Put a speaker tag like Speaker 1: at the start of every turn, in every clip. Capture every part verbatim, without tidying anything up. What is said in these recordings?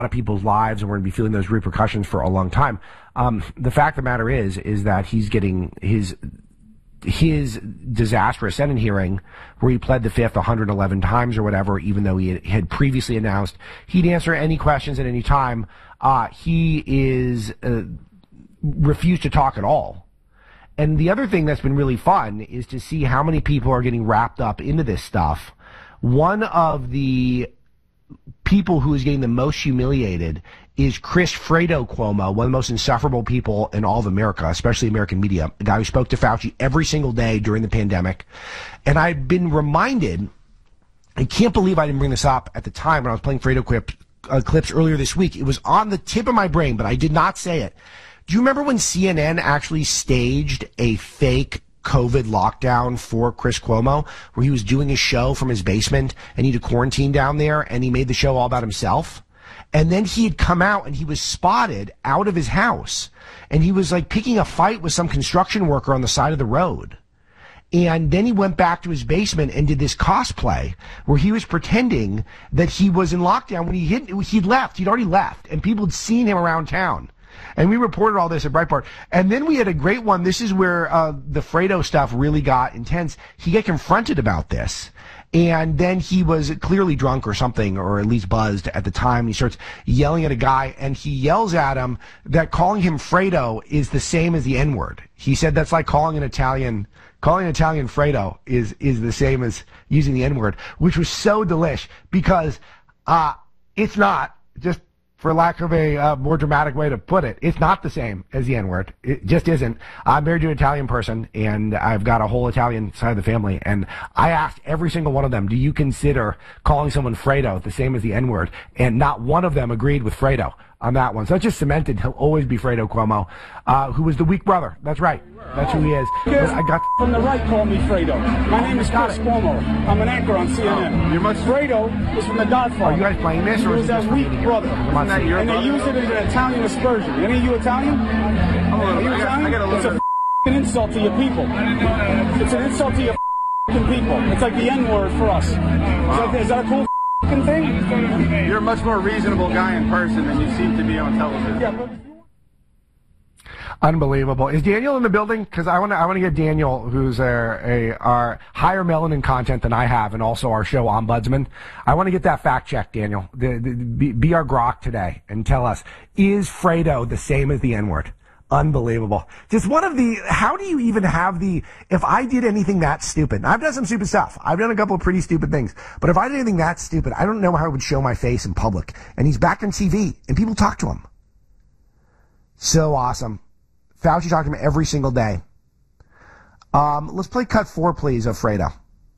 Speaker 1: of people's lives, and we're going to be feeling those repercussions for a long time. Um, the fact of the matter is, is that he's getting his his disastrous Senate hearing where he pled the fifth one hundred eleven times or whatever, even though he had previously announced he'd answer any questions at any time. Uh, he is uh, refused to talk at all. And the other thing that's been really fun is to see how many people are getting wrapped up into this stuff. One of the people who is getting the most humiliated is Chris Fredo Cuomo, one of the most insufferable people in all of America, especially American media, a guy who spoke to Fauci every single day during the pandemic. And I've been reminded, I can't believe I didn't bring this up at the time when I was playing Fredo clip, uh, clips earlier this week. It was on the tip of my brain, but I did not say it. Do you remember when C N N actually staged a fake COVID lockdown for Chris Cuomo, where he was doing his show from his basement and he had to quarantine down there, and he made the show all about himself? And then he had come out and he was spotted out of his house, and he was like picking a fight with some construction worker on the side of the road. And then he went back to his basement and did this cosplay where he was pretending that he was in lockdown when he hit, he'd left. He'd already left, and people had seen him around town. And we reported all this at Breitbart. And then we had a great one. This is where uh, the Fredo stuff really got intense. He got confronted about this. And then he was clearly drunk or something, or at least buzzed at the time. He starts yelling at a guy, and he yells at him that calling him Fredo is the same as the N-word. He said that's like calling an Italian, calling an Italian Fredo is, is the same as using the N-word, which was so delish because, uh, it's not, just for lack of a uh, more dramatic way to put it, it's not the same as the N-word. It just isn't. I'm married to an Italian person, and I've got a whole Italian side of the family, and I asked every single one of them, do you consider calling someone Fredo the same as the N-word? And not one of them agreed with Fredo on that one. So it's just cemented. He'll always be Fredo Cuomo, uh, who was the weak brother. That's right. That's who he is.
Speaker 2: I got from the right call me Fredo. My name is Chris Cuomo. I'm an anchor on C N N.
Speaker 1: Oh, you're much
Speaker 2: Fredo is from The Godfather.
Speaker 1: Are you guys playing this? Or
Speaker 2: he was that weak brother.
Speaker 1: And
Speaker 2: and they used it as an Italian aspersion. Any of you Italian?
Speaker 1: Oh,
Speaker 2: Are you
Speaker 1: I
Speaker 2: Italian?
Speaker 1: got, I
Speaker 2: it's a f***ing insult to your people. It's an insult to your f***ing people. It's like the N-word for us. Is, that, is that a cool f***ing thing?
Speaker 3: You're a much more reasonable guy in person than you seem to be on television.
Speaker 2: Yeah, but
Speaker 1: unbelievable. Is Daniel in the building? Because I want to I want to get Daniel, who's a, a our higher melanin content than I have, and also our show Ombudsman. I want to get that fact check, Daniel. The, the, be, be our grok today and tell us, is Fredo the same as the N-word? Unbelievable. Just one of the, how do you even have the, if I did anything that stupid, I've done some stupid stuff. I've done a couple of pretty stupid things, but if I did anything that stupid, I don't know how I would show my face in public. And he's back on T V, and people talk to him. So awesome. Fauci talked to him every single day. Um, let's play cut four, please, of Fredo.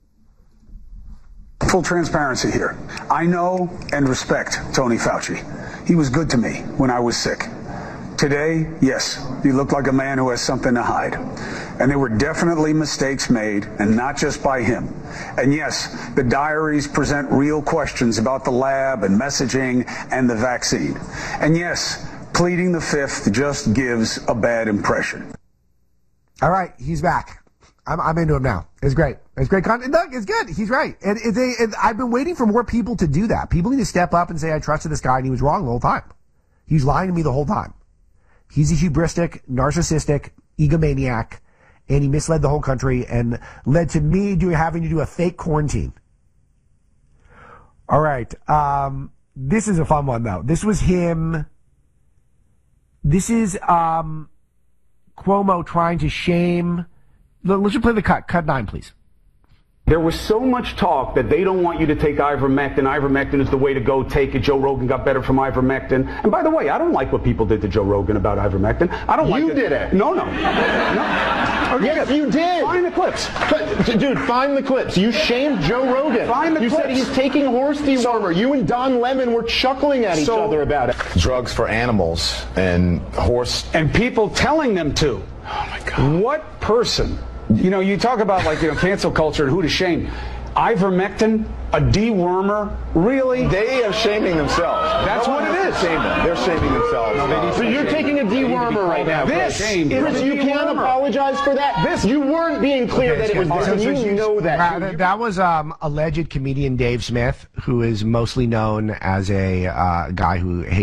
Speaker 4: Full transparency here. I know and respect Tony Fauci. He was good to me when I was sick. Today, yes, he looked like a man who has something to hide. And there were definitely mistakes made, and not just by him. And yes, the diaries present real questions about the lab and messaging and the vaccine. And yes, pleading the fifth just gives a bad impression.
Speaker 1: All right, he's back. I'm, I'm into him now. It's great. It's great content. Doug, it's good. He's right. And, and, they, and I've been waiting for more people to do that. People need to step up and say, I trusted this guy and he was wrong the whole time. He was lying to me the whole time. He's a hubristic, narcissistic, egomaniac, and he misled the whole country and led to me doing, having to do a fake quarantine. All right. Um, this is a fun one, though. This was him... This is um, Cuomo trying to shame. Let's just play the cut. Cut nine, please.
Speaker 5: There was so much talk that they don't want you to take ivermectin. Ivermectin is the way to go. Take it. Joe Rogan got better from ivermectin. And by the way, I don't like what people did to Joe Rogan about ivermectin. I don't like
Speaker 6: You did it.
Speaker 5: No, no. no.
Speaker 6: Yes, you did.
Speaker 5: Find the clips.
Speaker 6: Dude, find the clips. You shamed Joe Rogan.
Speaker 5: Find the
Speaker 6: you
Speaker 5: clips.
Speaker 6: said he's taking horse dewormer. You and Don Lemon were chuckling at each
Speaker 5: So-
Speaker 6: other about it.
Speaker 7: Drugs for animals and horse.
Speaker 2: and people telling them to.
Speaker 5: Oh, my God.
Speaker 2: What person, you know, you talk about like, you know, cancel culture and who to shame.
Speaker 5: Ivermectin, a dewormer, really?
Speaker 7: They are shaming themselves.
Speaker 5: That's
Speaker 7: No
Speaker 5: what
Speaker 7: one
Speaker 5: it
Speaker 7: has
Speaker 5: is.
Speaker 7: to shame them. They're shaming themselves.
Speaker 6: So you're taking a dewormer right now.
Speaker 5: This
Speaker 6: Chris.
Speaker 5: is
Speaker 6: Chris,
Speaker 5: a
Speaker 6: you can't
Speaker 5: dewormer.
Speaker 6: apologize for that. This you weren't being clear that it was this,
Speaker 1: So-
Speaker 6: and
Speaker 1: so
Speaker 6: you
Speaker 1: she's-
Speaker 6: know that.
Speaker 1: uh, that, that was um, alleged comedian Dave Smith, who is mostly known as a uh, guy who hates